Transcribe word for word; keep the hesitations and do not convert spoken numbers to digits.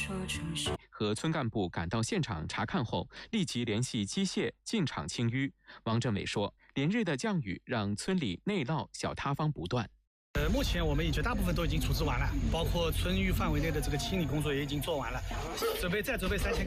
和村干部赶到现场查看后，立即联系机械进场清淤。王政委说，连日的降雨让村里内涝、小塌方不断。 呃，目前我们绝大部分都已经处置完了，包括村域范围内的这个清理工作也已经做完了，准备再准备三千。